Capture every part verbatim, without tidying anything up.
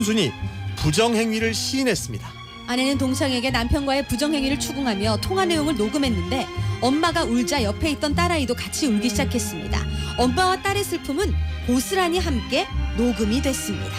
순이 부정행위를 시인했습니다. 아내는 동창에게 남편과의 부정행위를 추궁하며 통화 내용을 녹음했는데 엄마가 울자 옆에 있던 딸아이도 같이 울기 시작했습니다. 엄마와 딸의 슬픔은 고스란히 함께 녹음이 됐습니다.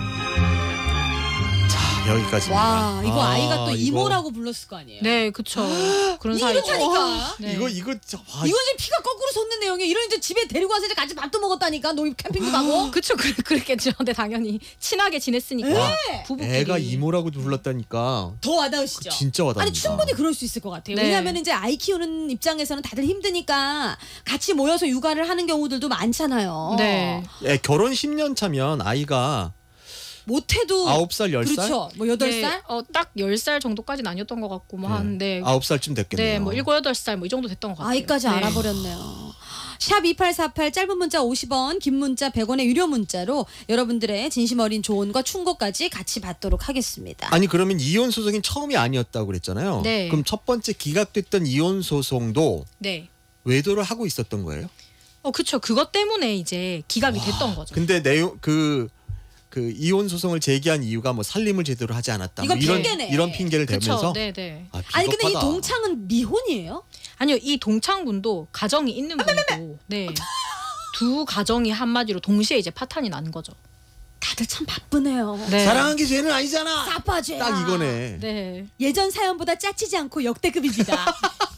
자, 여기까지입니다. 와, 이거 아, 아, 이가 또 이거- 이모라고 불렀을 거 아니에요? 네, 그쵸. 그런 사이. 이렇다니까. 네. 이거 이거 저, 와, 이건 지금 피가 거꾸로 솟는 내용이에요. 이런 이제 집에 데리고 와서 이제 같이 밥도 먹었다니까. 노 캠핑도 가고. 그쵸, 그, 그랬겠죠. 근데 당연히 친하게 지냈으니까. 네. 부부끼리. 애가 이모라고 불렀다니까. 더 와닿으시죠? 그 진짜 와닿는다. 아니 충분히 그럴 수 있을 것 같아요. 네. 왜냐하면 이제 아이 키우는 입장에서는 다들 힘드니까 같이 모여서 육아를 하는 경우들도 많잖아요. 네. 애 결혼 십 년 차면 아이가 못해도 아홉 살, 열 살? 그렇죠. 뭐 여덟 네, 살? 어, 딱 열 살 정도까지는 아니었던 것 같고, 뭐, 네. 한, 네. 아홉 살쯤 됐겠네요. 네, 뭐, 일곱, 여덟 살, 뭐, 이 정도 됐던 것 같아요. 아이까지 네. 알아버렸네요. 샵 이팔사팔 짧은 문자 오십 원, 긴 문자 백 원의 유료 문자로 여러분들의 진심 어린 조언과 충고까지 같이 받도록 하겠습니다. 아니 그러면 이혼 소송이 처음이 아니었다고 그랬잖아요. 네. 그럼 첫 번째 기각됐던 이혼 소송도 네. 외도를 하고 있었던 거예요? 어, 그쵸. 그것 때문에 이제 기각이 됐던 거죠. 근데 내용 그 그 이혼 소송을 제기한 이유가 뭐 살림을 제대로 하지 않았다. 이건 뭐 이런 핑계네. 이런 핑계를 그쵸. 대면서 네네. 아, 아니 근데 이 비겁하다. 동창은 미혼이에요? 아니요, 이 동창분도 가정이 있는 분이고, 네. 두 가정이 한마디로 동시에 이제 파탄이 난 거죠. 다들 참 바쁘네요. 네. 사랑한 게 죄는 아니잖아. 싸빠죄야. 딱 이거네. 네. 예전 사연보다 짜치지 않고 역대급입니다.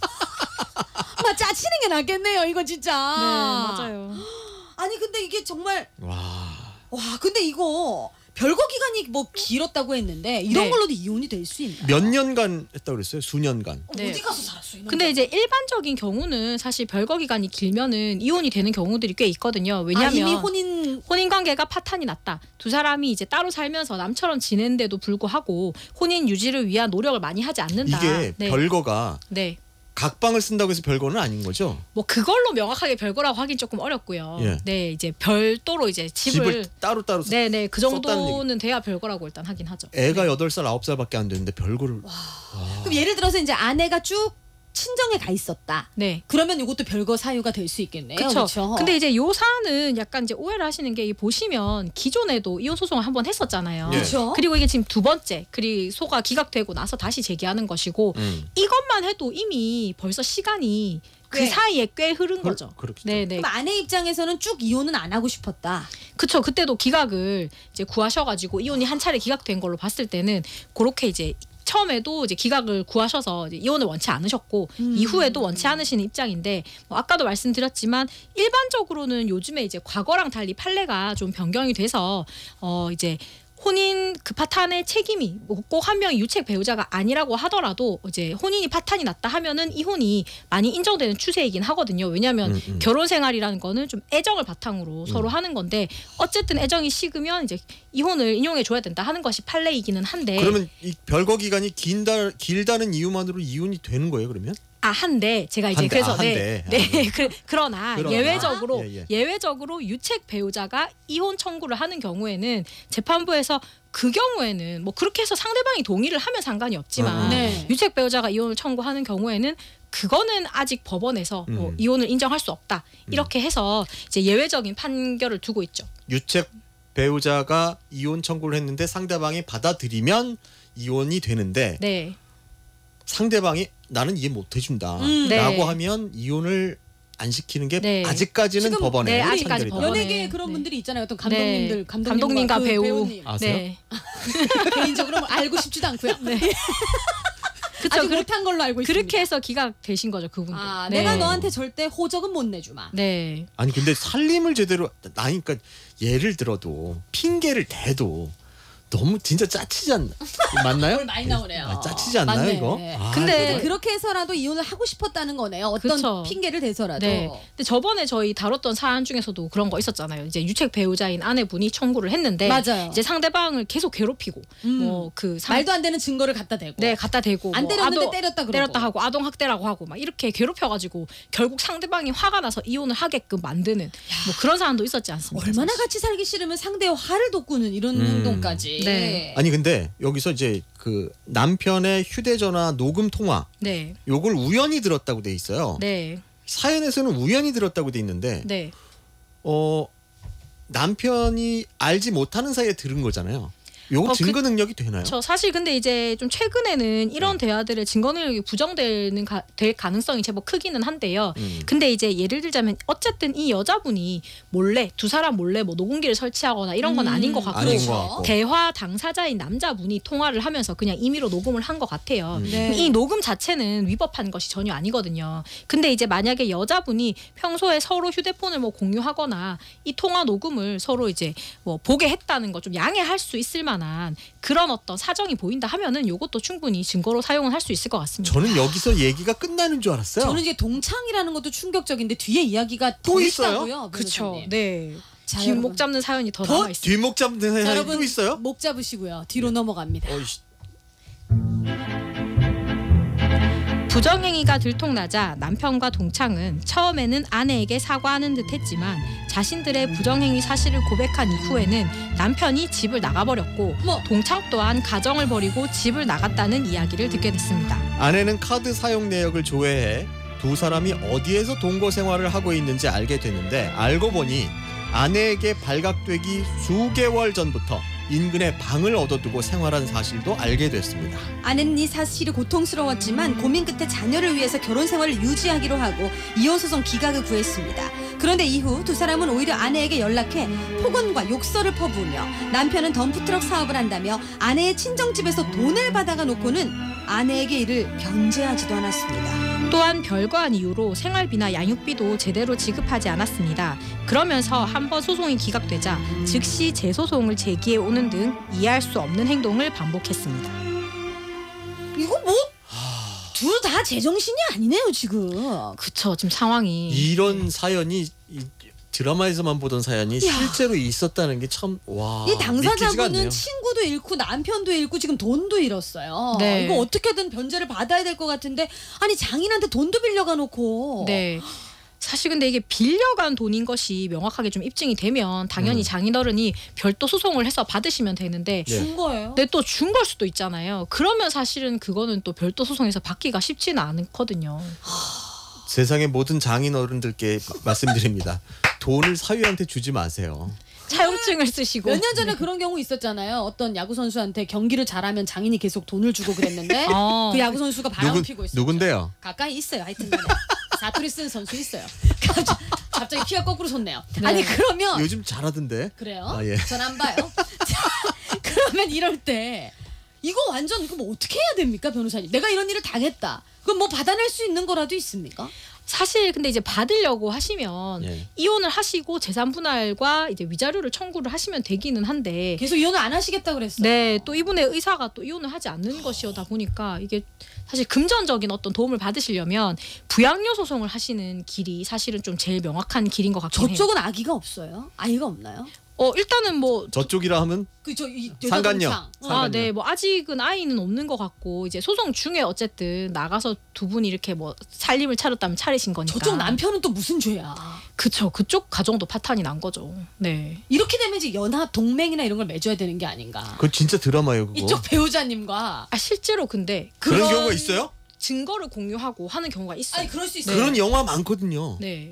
막 짜치는 게 낫겠네요. 이거 진짜. 네, 맞아요. 아니 근데 이게 정말 와. 와 근데 이거 별거 기간이 뭐 길었다고 했는데 이런 네. 걸로도 이혼이 될 수 있나요? 몇 년간 했다고 그랬어요? 수년간. 어, 네. 어디 가서 살았어? 이놈들? 근데 이제 일반적인 경우는 사실 별거 기간이 길면은 이혼이 되는 경우들이 꽤 있거든요. 왜냐하면 아, 이미 혼인 혼인 관계가 파탄이 났다. 두 사람이 이제 따로 살면서 남처럼 지낸데도 불구하고 혼인 유지를 위한 노력을 많이 하지 않는다. 이게 네. 별거가 네. 각방을 쓴다고 해서 별거는 아닌 거죠? 뭐 그걸로 명확하게 별거라고 하긴 조금 어렵고요. 예. 네, 이제 별도로 이제 집을, 집을 따로따로 쓰- 네, 네. 그 썼다는 정도는 돼야 별거라고 일단 하긴 하죠. 애가 여덟 살 아홉 살밖에 안 되는데 별거를 그럼 예를 들어서 이제 아내가 쭉 친정에 가 있었다. 네. 그러면 이것도 별거 사유가 될 수 있겠네요. 그렇죠. 그렇죠. 근데 이제 요 사안은 약간 이제 오해를 하시는 게 이 보시면 기존에도 이혼 소송을 한번 했었잖아요. 네. 그렇죠. 그리고 이게 지금 두 번째, 그리고 소가 기각되고 나서 다시 제기하는 것이고 음. 이것만 해도 이미 벌써 시간이 그 꽤. 사이에 꽤 흐른 그- 거죠. 그렇겠죠. 네, 네. 그럼 아내 입장에서는 쭉 이혼은 안 하고 싶었다. 그쵸. 그때도 기각을 이제 구하셔가지고 이혼이 한 차례 기각된 걸로 봤을 때는 그렇게 이제 처음에도 이제 기각을 구하셔서 이제 이혼을 원치 않으셨고 음. 이후에도 원치 않으시는 입장인데 뭐 아까도 말씀드렸지만 일반적으로는 요즘에 이제 과거랑 달리 판례가 좀 변경이 돼서 어 이제 혼인 그 파탄의 책임이 뭐 꼭 한 명이 유책 배우자가 아니라고 하더라도 이제 혼인이 파탄이 났다 하면은 이혼이 많이 인정되는 추세이긴 하거든요. 왜냐하면 음, 음. 결혼 생활이라는 거는 좀 애정을 바탕으로 서로 하는 건데 어쨌든 애정이 식으면 이제 이혼을 인용해 줘야 된다 하는 것이 판례이기는 한데 그러면 이 별거 기간이 긴다 길다는 이유만으로 이혼이 되는 거예요, 그러면? 아 한데 제가 이제 한데, 그래서 아, 네, 한데. 네 그, 그러나, 그러나. 예외적으로 예, 예. 예외적으로 유책 배우자가 이혼 청구를 하는 경우에는 재판부에서 그 경우에는 뭐 그렇게 해서 상대방이 동의를 하면 상관이 없지만 음. 네. 유책 배우자가 이혼을 청구하는 경우에는 그거는 아직 법원에서 뭐 음. 이혼을 인정할 수 없다 이렇게 해서 이제 예외적인 판결을 두고 있죠. 유책 배우자가 이혼 청구를 했는데 상대방이 받아들이면 이혼이 되는데 네, 상대방이 나는 이해 못 해준다 음. 네. 라고 하면 이혼을 안 시키는 게 네. 아직까지는 지금 법원에 네, 판결이다. 아직까지 법원에. 연예계에 그런 네. 분들이 있잖아요. 어떤 감독님들, 네. 감독님과, 감독님과 그 배우. 배우님. 아세요? 네, 개인적으로 뭐 알고 싶지도 않고요. 네. 그쵸. 아직 그, 못한 걸로 알고 있습니다. 그렇게 해서 기각 되신 거죠 그분도. 아, 네. 내가 너한테 절대 호적은 못 내주마. 네. 아니 근데 살림을 제대로 아니 그러니까 예를 들어도 핑계를 대도 너무 진짜 짜치지 않나 맞나요? 뭘 많이 나오네요. 아, 짜치지 않나요 맞네. 이거? 아, 근데 근데 그렇게 해서라도 이혼을 하고 싶었다는 거네요. 어떤 그쵸. 핑계를 대서라도. 네. 근데 저번에 저희 다뤘던 사안 중에서도 그런 거 있었잖아요. 이제 유책 배우자인 아내분이 청구를 했는데 맞아요. 이제 상대방을 계속 괴롭히고 음. 뭐그 말도 안 되는 증거를 갖다 대고. 네 갖다 대고 안 뭐 때렸는데 아동- 때렸다 그러고. 때렸다 하고 아동 학대라고 하고 막 이렇게 괴롭혀가지고 결국 상대방이 화가 나서 이혼을 하게끔 만드는 뭐 그런 사안도 있었지 않습니까? 얼마나 사실. 같이 살기 싫으면 상대의 화를 돋구는 이런 음. 행동까지. 네. 아니 근데 여기서 이제 그 남편의 휴대전화 녹음 통화 네, 요걸 우연히 들었다고 돼 있어요. 네, 사연에서는 우연히 들었다고 돼 있는데 네. 어 남편이 알지 못하는 사이에 들은 거잖아요. 요거 어, 증거 능력이 되나요? 저 사실 근데 이제 좀 최근에는 이런 네. 대화들의 증거 능력이 부정되는 가, 될 가능성이 제법 크기는 한데요. 음. 근데 이제 예를 들자면 어쨌든 이 여자분이 몰래 두 사람 몰래 뭐 녹음기를 설치하거나 이런 건 음, 아닌 것 같고 아닌 것 같고. 대화 당사자인 남자분이 통화를 하면서 그냥 임의로 녹음을 한 것 같아요. 음. 네. 이 녹음 자체는 위법한 것이 전혀 아니거든요. 근데 이제 만약에 여자분이 평소에 서로 휴대폰을 뭐 공유하거나 이 통화 녹음을 서로 이제 뭐 보게 했다는 거 좀 양해할 수 있을 만한 그런 어떤 사정이 보인다 하면은 요것도 충분히 증거로 사용을 할 수 있을 것 같습니다. 저는 여기서 얘기가 끝나는 줄 알았어요. 저는 이제 동창이라는 것도 충격적인데 뒤에 이야기가 더 또 있어요? 있다고요. 그렇죠. 변호사님. 네. 자, 뒷목 여러분. 잡는 사연이 더, 더 남아 있습니다. 뒷목 잡는 자, 사연이 여러분 또 있어요? 목 잡으시고요. 뒤로 넘어갑니다. 어이씨. 부정행위가 들통나자 남편과 동창은 처음에는 아내에게 사과하는 듯 했지만 자신들의 부정행위 사실을 고백한 이후에는 남편이 집을 나가버렸고 뭐 동창 또한 가정을 버리고 집을 나갔다는 이야기를 듣게 됐습니다. 아내는 카드 사용 내역을 조회해 두 사람이 어디에서 동거 생활을 하고 있는지 알게 되는데 알고 보니 아내에게 발각되기 수개월 전부터 인근에 방을 얻어두고 생활한 사실도 알게 됐습니다. 아내는 이 사실이 고통스러웠지만 고민 끝에 자녀를 위해서 결혼 생활을 유지하기로 하고 이혼 소송 기각을 구했습니다. 그런데 이후 두 사람은 오히려 아내에게 연락해 폭언과 욕설을 퍼부으며 남편은 덤프트럭 사업을 한다며 아내의 친정집에서 돈을 받아가 놓고는 아내에게 이를 변제하지도 않았습니다. 또한 별거한 이유로 생활비나 양육비도 제대로 지급하지 않았습니다. 그러면서 한번 소송이 기각되자 즉시 재소송을 제기해 오는 등 이해할 수 없는 행동을 반복했습니다. 이거 뭐 둘 다 제정신이 아니네요 지금. 그쵸, 지금 상황이 이런 사연이 이 드라마에서만 보던 사연이 실제로 있었다는 게 참 와. 이 믿기지가 당사자분은 않네요. 친구도 잃고 남편도 잃고 지금 돈도 잃었어요. 네. 이거 어떻게든 변제를 받아야 될 것 같은데 아니 장인한테 돈도 빌려가 놓고. 네. 사실 근데 이게 빌려간 돈인 것이 명확하게 좀 입증이 되면 당연히 음. 장인어른이 별도 소송을 해서 받으시면 되는데 예. 준 거예요. 근데 또 준 걸 수도 있잖아요. 그러면 사실은 그거는 또 별도 소송에서 받기가 쉽지는 않거든요. 세상의 모든 장인 어른들께 말씀드립니다. 돈을 사위한테 주지 마세요. 차용증을 쓰시고 몇 년 전에 그런 경우 있었잖아요. 어떤 야구 선수한테 경기를 잘하면 장인이 계속 돈을 주고 그랬는데 어. 그 야구 선수가 바람 누군 피고 있었죠. 누군데요? 가까이 있어요. 하여튼간에 사투리 쓰는 선수 있어요. 갑자기, 갑자기 피가 거꾸로 솟네요. 네. 아니 그러면 요즘 잘하던데. 그래요? 아, 예. 전 안 봐요. 자, 그러면 이럴 때 이거 완전 이거 뭐 어떻게 해야 됩니까, 변호사님? 내가 이런 일을 당했다. 그럼 뭐 받아낼 수 있는 거라도 있습니까? 사실 근데 이제 받으려고 하시면 예. 이혼을 하시고 재산 분할과 이제 위자료를 청구를 하시면 되기는 한데 계속 이혼을 안 하시겠다 그랬어요. 네, 또 이분의 의사가 또 이혼을 하지 않는 것이다 보니까 이게 사실 금전적인 어떤 도움을 받으시려면 부양료 소송을 하시는 길이 사실은 좀 제일 명확한 길인 것 같긴 해요. 저쪽은 아기가 없어요? 아이가 없나요? 어 일단은 뭐 저쪽이라 하면 그저이 상간녀. 어. 아, 네, 뭐 아직은 아이는 없는 것 같고 이제 소송 중에 어쨌든 나가서 두 분이 이렇게 뭐 살림을 차렸다면 차리신 거니까. 저쪽 남편은 또 무슨 죄야? 그쵸, 그쪽 가정도 파탄이 난 거죠. 네. 이렇게 되면 이제 연합 동맹이나 이런 걸 맺어야 되는 게 아닌가? 그거 진짜 드라마예요, 그거. 이쪽 배우자님과 아 실제로 근데 그런 그런- 경우가 있어요? 증거를 공유하고 하는 경우가 있어요. 아니 그럴 수 있어요. 그런 영화 많거든요. 네.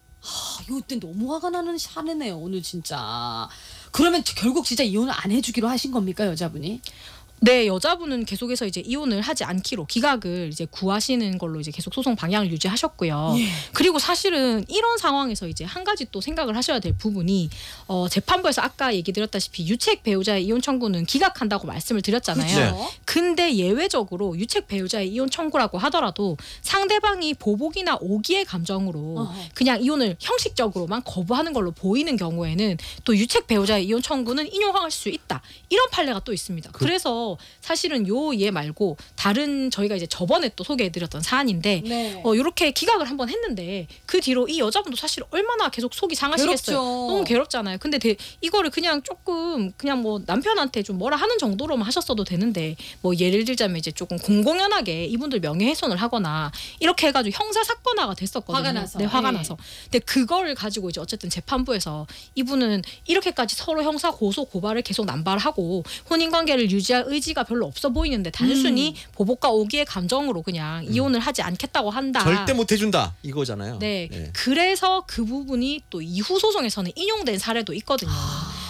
아, 이때 너무 화가 나는 사례네요 오늘 진짜. 그러면 결국 진짜 이혼을 안 해주기로 하신 겁니까 여자분이? 네, 여자분은 계속해서 이제 이혼을 하지 않기로 기각을 이제 구하시는 걸로 이제 계속 소송 방향을 유지하셨고요. 예. 그리고 사실은 이런 상황에서 이제 한 가지 또 생각을 하셔야 될 부분이 어, 재판부에서 아까 얘기 드렸다시피 유책 배우자의 이혼 청구는 기각한다고 말씀을 드렸잖아요. 네. 그렇죠? 근데 예외적으로 유책 배우자의 이혼 청구라고 하더라도 상대방이 보복이나 오기의 감정으로 어허. 그냥 이혼을 형식적으로만 거부하는 걸로 보이는 경우에는 또 유책 배우자의 이혼 청구는 인용할 수 있다. 이런 판례가 또 있습니다. 그- 그래서 사실은 요 예 말고 다른 저희가 이제 저번에 또 소개해드렸던 사안인데 네. 어, 이렇게 기각을 한번 했는데 그 뒤로 이 여자분도 사실 얼마나 계속 속이 상하시겠어요. 괴롭죠. 너무 괴롭잖아요. 근데 대, 이거를 그냥 조금 그냥 뭐 남편한테 좀 뭐라 하는 정도로만 하셨어도 되는데 뭐 예를 들자면 이제 조금 공공연하게 이분들 명예훼손을 하거나 이렇게 해가지고 형사 사건화가 됐었거든요. 화가 나서. 네, 화가 네. 나서. 근데 그거를 가지고 이제 어쨌든 재판부에서 이분은 이렇게까지 서로 형사 고소 고발을 계속 남발하고 혼인 관계를 유지할 의지가 별로 없어 보이는데 단순히 음. 보복과 오기의 감정으로 그냥 이혼을 하지 않겠다고 한다. 절대 못 해준다 이거잖아요. 네. 네. 그래서 그 부분이 또 이후 소송에서는 인용된 사례도 있거든요.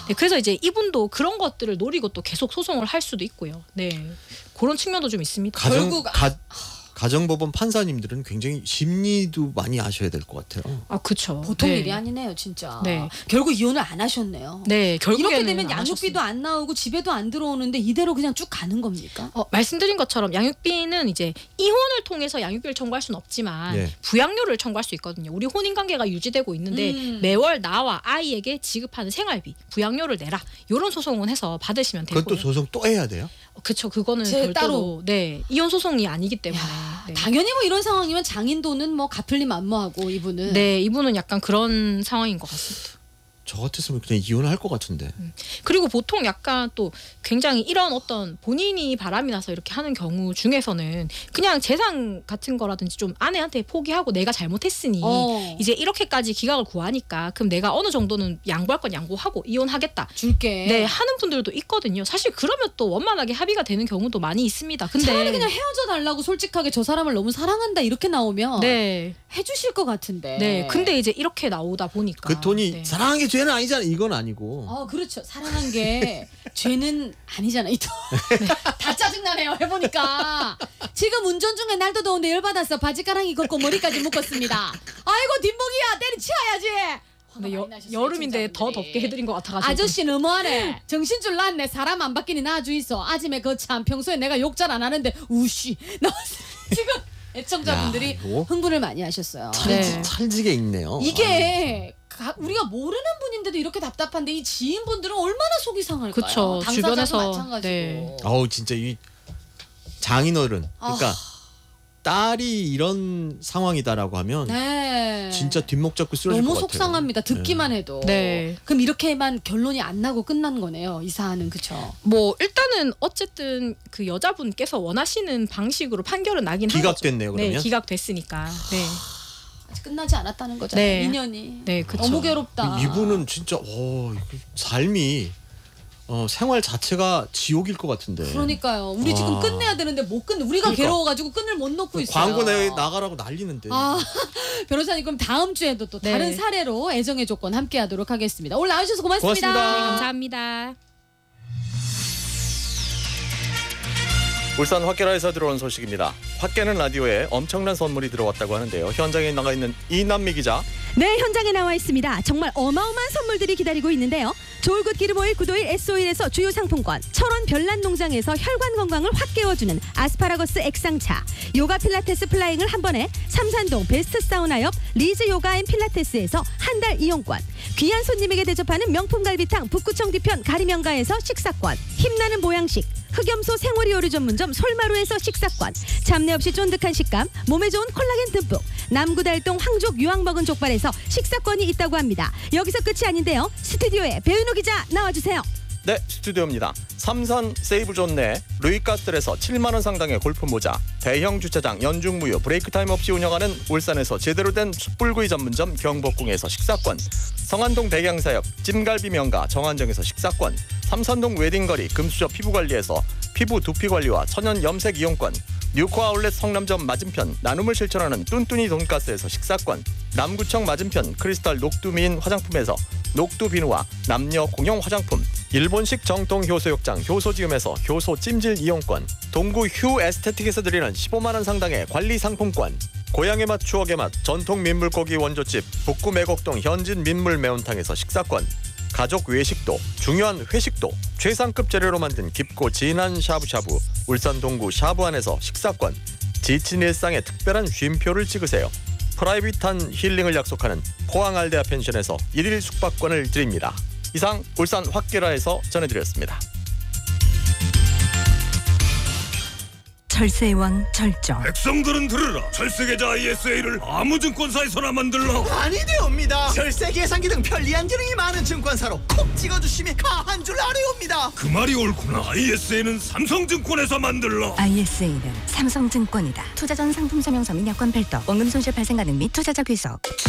네, 그래서 이제 이분도 그런 것들을 노리고 또 계속 소송을 할 수도 있고요. 네, 그런 측면도 좀 있습니다. 가정 결국 가, 가정법원 판사님들은 굉장히 심리도 많이 아셔야 될 것 같아요. 아, 그렇죠. 보통 네. 일이 아니네요, 진짜. 네. 결국 이혼을 안 하셨네요. 네, 결국에는 이렇게 되면 안 양육비도 하셨습니다. 안 나오고 집에도 안 들어오는데 이대로 그냥 쭉 가는 겁니까? 어, 말씀드린 것처럼 양육비는 이제 이혼을 통해서 양육비를 청구할 수는 없지만 예. 부양료를 청구할 수 있거든요. 우리 혼인 관계가 유지되고 있는데 음. 매월 나와 아이에게 지급하는 생활비, 부양료를 내라. 이런 소송은 해서 받으시면 되고요. 그것도 소송 또 해야 돼요? 그렇죠. 그거는 제 별도로 따로. 네, 이혼 소송이 아니기 때문에. 야, 네. 당연히 뭐 이런 상황이면 장인도는 뭐 갚을리 만무하고 이분은. 네, 이분은 약간 그런 상황인 것 같습니다. 저 같았으면 그냥 이혼할 것 같은데. 그리고 보통 약간 또 굉장히 이런 어떤 본인이 바람이 나서 이렇게 하는 경우 중에서는 그냥 재산 같은 거라든지 좀 아내한테 포기하고 내가 잘못했으니 어. 이제 이렇게까지 기각을 구하니까 그럼 내가 어느 정도는 양보할 건 양보하고 이혼하겠다. 줄게. 네, 하는 분들도 있거든요. 사실 그러면 또 원만하게 합의가 되는 경우도 많이 있습니다. 근데 차라리 그냥 헤어져 달라고 솔직하게 저 사람을 너무 사랑한다 이렇게 나오면 네, 해주실 것 같은데. 네. 근데 이제 이렇게 나오다 보니까 그 돈이 네. 사랑한 게 죄는 아니잖아. 이건 아니고. 어 그렇죠. 사랑한 게 죄는 아니잖아. 이 돈. 다 짜증나네요. 해보니까 지금 운전 중에 날도 더운데 열받아서 바지가랑이 걷고 머리까지 묶었습니다. 아이고 뒷목이야 때리치워야지. 근데 여, 여름인데 더 덥게 해드린 것 같아가지고 아저씨 너무하네. 정신줄 났네. 사람 안 바뀌니 놔주 있어. 아침에 그 참 평소에 내가 욕 잘 안 하는데 우씨. 나 지금 애청자분들이 야, 이거 흥분을 많이 하셨어요. 찰지, 네. 찰지게 있네요. 이게 가, 우리가 모르는 분인데도 이렇게 답답한데 이 지인분들은 얼마나 속이 상할까요? 그쵸. 당사자도 주변에서, 마찬가지고. 네. 아우 진짜 이 장인어른 그러니까 아. 딸이 이런 상황이다라고 하면 네. 진짜 뒷목 잡고 쓰러질 너무 것 같아요. 속상합니다. 듣기만 해도. 네. 그럼 이렇게만 결론이 안 나고 끝난 거네요. 이 사안은 그쵸? 뭐 일단은 어쨌든 그 여자분께서 원하시는 방식으로 판결은 나긴 한 거죠. 기각됐네요. 그러면. 네, 기각됐으니까. 네, 아직 끝나지 않았다는 거잖아요. 네. 인연이. 네, 그쵸. 너무 괴롭다. 이분은 진짜 어, 이거 삶이 어, 생활 자체가 지옥일 것 같은데. 그러니까요. 우리 지금 아. 끝내야 되는데 못 끝내. 우리가 그러니까. 괴로워가지고 끈을 못 놓고 있어요. 광고 내 나가라고 난리는데. 아, 변호사님 그럼 다음 주에도 또 네. 다른 사례로 애정의 조건 함께하도록 하겠습니다. 오늘 나와주셔서 고맙습니다. 고맙습니다. 네, 감사합니다. 울산 화케라에서 들어온 소식입니다. 화케는 라디오에 엄청난 선물이 들어왔다고 하는데요. 현장에 나가 있는 이남미 기자. 네, 현장에 나와 있습니다. 정말 어마어마한 선물들이 기다리고 있는데요. 조울굿 기름오일, 구도일, 에스오일에서 주요 상품권, 철원 별난농장에서 혈관 건강을 확 깨워주는 아스파라거스 액상차, 요가 필라테스 플라잉을 한 번에 삼산동 베스트 사우나 옆 리즈 요가 앤 필라테스에서 한 달 이용권, 귀한 손님에게 대접하는 명품 갈비탕 북구청 뒤편 가리명가에서 식사권, 힘나는 보양식 흑염소 생오리 요리 전문점 솔마루에서 식사권, 잡내 없이 쫀득한 식감, 몸에 좋은 콜라겐 듬뿍 남구달동 황족 유황 먹은 족발에서 식사권이 있다고 합니다. 여기서 끝이 아닌데요. 스튜디오에 배은우 기자 나와주세요. 네, 스튜디오입니다. 삼산 세이브존 내 루이카스텔에서 칠만 원 상당의 골프 모자, 대형 주차장 연중무휴 브레이크타임 없이 운영하는 울산에서 제대로 된 숯불구이 전문점 경복궁에서 식사권, 성안동 백양사 옆 찜갈비 명가 정안정에서 식사권, 삼산동 웨딩거리 금수저 피부관리에서 피부 두피관리와 천연 염색 이용권, 뉴코 아울렛 성남점 맞은편 나눔을 실천하는 뚠뚠이 돈가스에서 식사권, 남구청 맞은편 크리스탈 녹두미인 화장품에서 녹두 비누와 남녀 공용 화장품, 일본식 정통 효소욕장 효소지음에서 효소 찜질 이용권, 동구 휴 에스테틱에서 드리는 십오만 원 상당의 관리 상품권, 고향의 맛 추억의 맛 전통 민물고기 원조집 북구 매곡동 현진 민물 매운탕에서 식사권, 가족 외식도 중요한 회식도 최상급 재료로 만든 깊고 진한 샤브샤브 울산 동구 샤브안에서 식사권, 지친 일상에 특별한 쉼표를 찍으세요. 프라이빗한 힐링을 약속하는 포항알데아 펜션에서 일일 숙박권을 드립니다. 이상 울산 화케라에서 전해드렸습니다. 철새의 왕 절정. 백성들은 들으라. 철새계좌 아이에스에이를 아무 증권사에서나 만들라. 아니되옵니다. 절세 계산기 등 편리한 기능이 많은 증권사로 콕 찍어주시면 가한 줄 아뢰옵니다. 그 말이 옳구나. 아이에스에이는 삼성증권에서 만들라. 아이에스에이는 삼성증권이다. 투자 전 상품 설명서 및 여건 별도. 원금 손실 발생 가능 및 투자자 귀속.